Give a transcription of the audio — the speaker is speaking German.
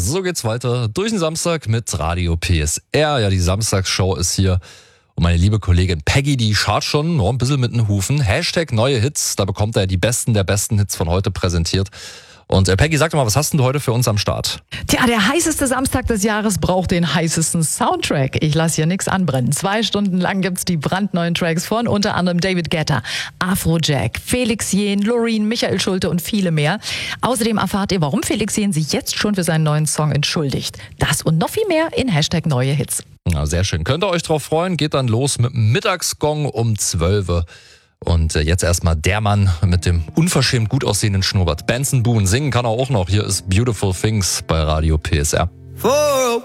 So geht's weiter durch den Samstag mit Radio PSR. Ja, die Samstagsshow ist hier. Und meine liebe Kollegin Peggy, die schart schon ein bisschen mit den Hufen. Hashtag neue Hits, da bekommt er die besten der besten Hits von heute präsentiert. Und Peggy, sag doch mal, was hast denn du heute für uns am Start? Tja, der heißeste Samstag des Jahres braucht den heißesten Soundtrack. Ich lasse hier nichts anbrennen. 2 Stunden lang gibt's die brandneuen Tracks von unter anderem David Guetta, Afrojack, Felix Jähn, Loreen, Michael Schulte und viele mehr. Außerdem erfahrt ihr, warum Felix Jähn sich jetzt schon für seinen neuen Song entschuldigt. Das und noch viel mehr in Hashtag neue Hits. Na, sehr schön. Könnt ihr euch drauf freuen? Geht dann los mit dem Mittagsgong um 12 Uhr. Und jetzt erstmal der Mann mit dem unverschämt gut aussehenden Schnurrbart. Benson Boone, singen kann er auch noch. Hier ist Beautiful Things bei Radio PSR.